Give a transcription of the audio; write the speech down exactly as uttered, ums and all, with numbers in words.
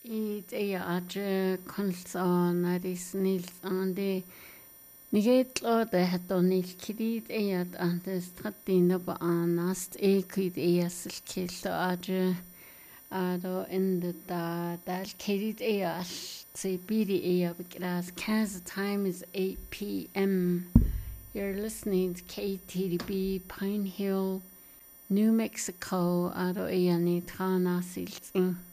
It är att konstnären är snill och det Niget lo det heter nilkrit är att ante stratina på annast ekrit är silkelt och att ado ända där där krit är att se bidi är because Kansas time is eight p m You're listening to K T D B Pine Hill, New Mexico. Ado är ni trana silsing.